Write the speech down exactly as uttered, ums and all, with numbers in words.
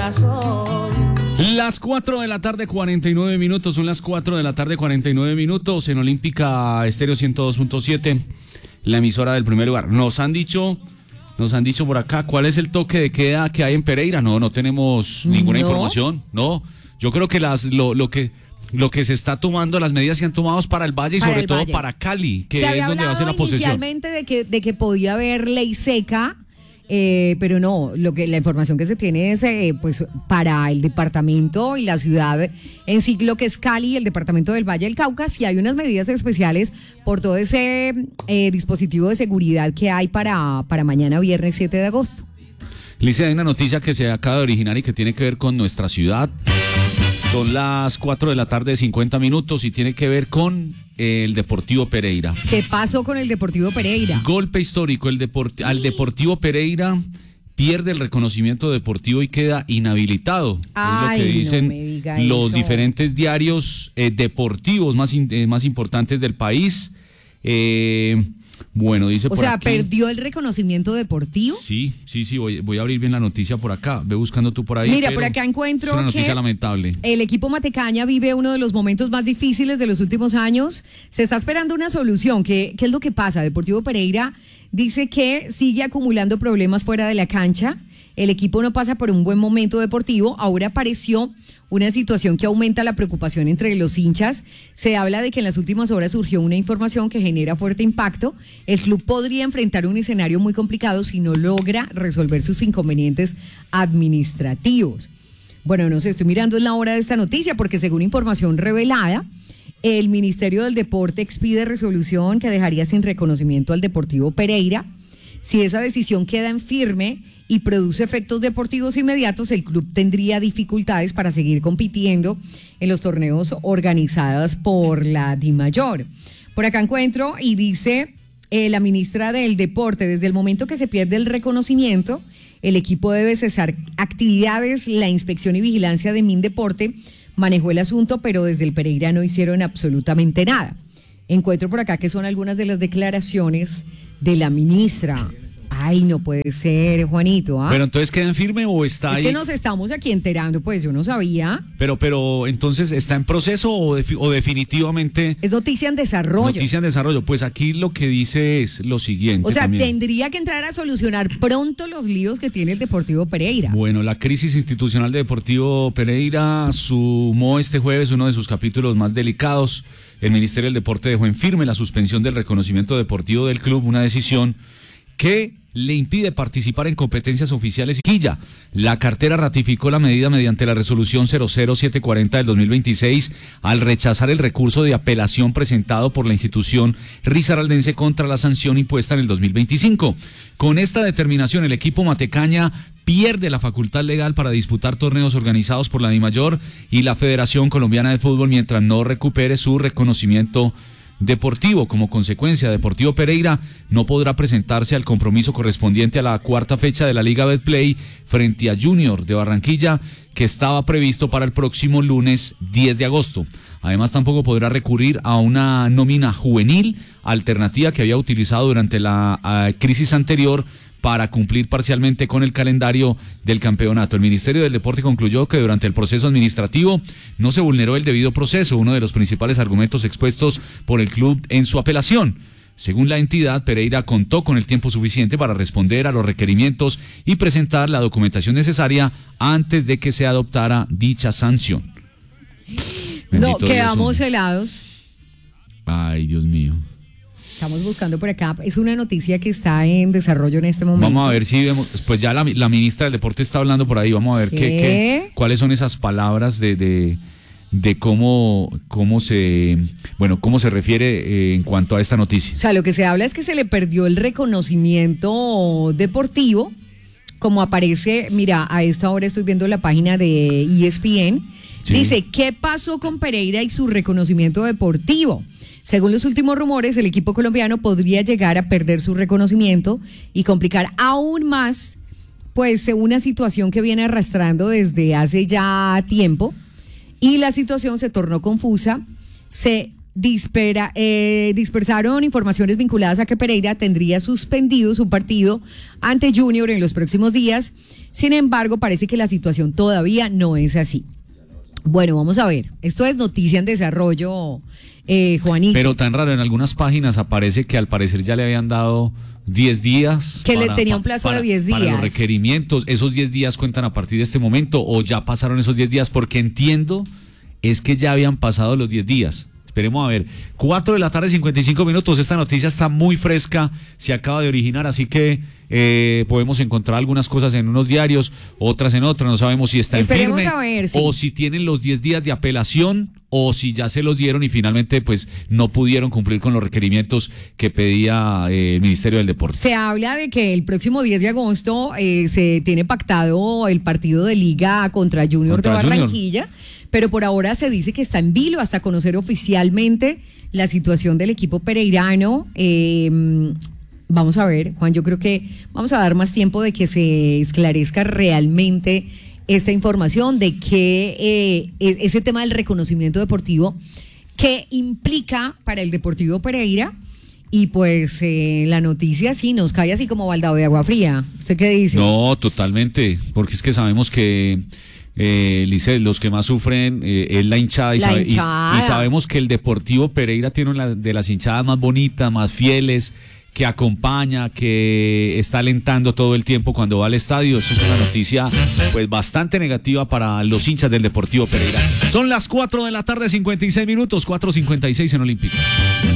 corazón. Las cuatro de la tarde, cuarenta y nueve minutos, son las cuatro de la tarde, cuarenta y nueve minutos, en Olímpica Estéreo ciento dos punto siete, la emisora del primer lugar. Nos han dicho, nos han dicho por acá, ¿cuál es el toque de queda que hay en Pereira? No, no tenemos ninguna ¿No? información, no. Yo creo que las, lo, lo que... Lo que se está tomando, las medidas se han tomado es para el Valle y Para sobre el todo Valle. para Cali, que Se es había donde va a ser la hablado posesión. inicialmente de que, de que podía haber ley seca, eh, pero no, lo que la información que se tiene es eh, pues para el departamento y la ciudad en sí, lo que es Cali y el departamento del Valle del Cauca, sí hay unas medidas especiales por todo ese eh, dispositivo de seguridad que hay para, para mañana viernes siete de agosto. Licia, hay una noticia que se acaba de originar y que tiene que ver con nuestra ciudad. Son las cuatro de la tarde, cincuenta minutos, y tiene que ver con el Deportivo Pereira. ¿Qué pasó con el Deportivo Pereira? Golpe histórico, el Deport- al Deportivo Pereira pierde el reconocimiento deportivo y queda inhabilitado. Ay, es lo que no dicen me diga los eso. diferentes diarios eh, deportivos más, in- eh, más importantes del país. Eh, bueno, dice O por sea, aquí. ¿perdió el reconocimiento deportivo? Sí, sí, sí, voy, voy a abrir bien la noticia por acá. Ve buscando tú por ahí. Mira, pero por acá encuentro es una noticia que lamentable. el equipo Matecaña vive uno de los momentos más difíciles de los últimos años. Se está esperando una solución. ¿Qué, qué es lo que pasa? Deportivo Pereira dice que sigue acumulando problemas fuera de la cancha. El equipo no pasa por un buen momento deportivo. Ahora apareció una situación que aumenta la preocupación entre los hinchas. Se habla de que en las últimas horas surgió una información que genera fuerte impacto. El club podría enfrentar un escenario muy complicado si no logra resolver sus inconvenientes administrativos. Bueno, no sé, estoy mirando la hora de esta noticia porque según información revelada, el Ministerio del Deporte expide resolución que dejaría sin reconocimiento al Deportivo Pereira. Si esa decisión queda en firme y produce efectos deportivos inmediatos, el club tendría dificultades para seguir compitiendo en los torneos organizados por la DIMAYOR. Por acá encuentro y dice eh, la ministra del Deporte, desde el momento que se pierde el reconocimiento, el equipo debe cesar actividades. La inspección y vigilancia de Mindeporte manejó el asunto, pero desde el Pereira no hicieron absolutamente nada. Encuentro por acá que son algunas de las declaraciones de la ministra. Ay, no puede ser, Juanito. ¿ah? Pero entonces queda en firme o está es ahí. que nos estamos aquí enterando, pues yo no sabía. Pero, pero entonces está en proceso o, defi- o definitivamente. Es noticia en desarrollo. Noticia en desarrollo. Pues aquí lo que dice es lo siguiente. O sea, también. tendría que entrar a solucionar pronto los líos que tiene el Deportivo Pereira. Bueno, la crisis institucional de Deportivo Pereira sumó este jueves uno de sus capítulos más delicados. El Ministerio del Deporte dejó en firme la suspensión del reconocimiento deportivo del club, una decisión que le impide participar en competencias oficiales. Quilla, la cartera ratificó la medida mediante la resolución cero cero siete cuarenta del dos mil veintiséis al rechazar el recurso de apelación presentado por la institución risaraldense contra la sanción impuesta en el dos mil veinticinco. Con esta determinación, el equipo Matecaña pierde la facultad legal para disputar torneos organizados por la DIMAYOR y la Federación Colombiana de Fútbol mientras no recupere su reconocimiento deportivo. Como consecuencia, Deportivo Pereira no podrá presentarse al compromiso correspondiente a la cuarta fecha de la Liga Betplay frente a Junior de Barranquilla, que estaba previsto para el próximo lunes diez de agosto. Además, tampoco podrá recurrir a una nómina juvenil alternativa que había utilizado durante la uh, crisis anterior para cumplir parcialmente con el calendario del campeonato. El Ministerio del Deporte concluyó que durante el proceso administrativo no se vulneró el debido proceso, uno de los principales argumentos expuestos por el club en su apelación. Según la entidad, Pereira contó con el tiempo suficiente para responder a los requerimientos y presentar la documentación necesaria antes de que se adoptara dicha sanción. No, Bendito quedamos Dios. helados. Ay, Dios mío. Estamos buscando por acá. Es una noticia que está en desarrollo en este momento. Vamos a ver si vemos, pues ya la, la ministra del Deporte está hablando por ahí, vamos a ver ¿Qué? qué, qué cuáles son esas palabras de, de, de cómo, cómo se, bueno, cómo se refiere eh, en cuanto a esta noticia. O sea, lo que se habla es que se le perdió el reconocimiento deportivo, como aparece, mira, a esta hora estoy viendo la página de E S P N, Sí. dice, ¿qué pasó con Pereira y su reconocimiento deportivo? Según los últimos rumores, el equipo colombiano podría llegar a perder su reconocimiento y complicar aún más, pues, una situación que viene arrastrando desde hace ya tiempo, y la situación se tornó confusa, se dispera, eh, dispersaron informaciones vinculadas a que Pereira tendría suspendido su partido ante Junior en los próximos días. Sin embargo, parece que la situación todavía no es así. Bueno, vamos a ver. Esto es noticia en desarrollo, eh, Juanito. Pero tan raro, en algunas páginas aparece que al parecer ya le habían dado diez días. Que para, le tenía un plazo para, de diez días. Para los requerimientos. ¿Esos diez días cuentan a partir de este momento o ya pasaron esos diez días? Porque entiendo es que ya habían pasado los diez días. Esperemos a ver. cuatro de la tarde, cincuenta y cinco minutos. Esta noticia está muy fresca, se acaba de originar, así que eh, podemos encontrar algunas cosas en unos diarios, otras en otros. No sabemos si está en Esperemos firme a ver, sí. o si tienen los diez días de apelación o si ya se los dieron y finalmente pues no pudieron cumplir con los requerimientos que pedía eh, el Ministerio del Deporte. Se habla de que el próximo diez de agosto eh, se tiene pactado el partido de liga contra Junior contra de Barranquilla. Junior. Pero por ahora se dice que está en vilo hasta conocer oficialmente la situación del equipo pereirano. Eh, vamos a ver, Juan, yo creo que vamos a dar más tiempo de que se esclarezca realmente esta información de que eh, ese tema del reconocimiento deportivo que implica para el Deportivo Pereira. Y pues eh, la noticia sí nos cae así como baldado de agua fría. ¿Usted qué dice? No, totalmente, porque es que sabemos que Eh, Lice, los que más sufren eh, es la hinchada, y, la sabe, hinchada. Y, y sabemos que el Deportivo Pereira tiene una de las hinchadas más bonitas, más fieles, que acompaña, que está alentando todo el tiempo cuando va al estadio. Eso es una noticia pues bastante negativa para los hinchas del Deportivo Pereira. Son las cuatro de la tarde, cincuenta y seis minutos, cuatro cincuenta y seis en Olímpico.